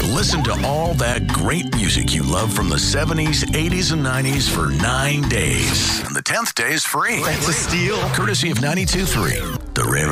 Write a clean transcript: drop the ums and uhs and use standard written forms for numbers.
listen to all that great music you love from the 70s, 80s, and 90s for 9 days. And the 10th day is free. That's a steal. Courtesy of 92.3 The River.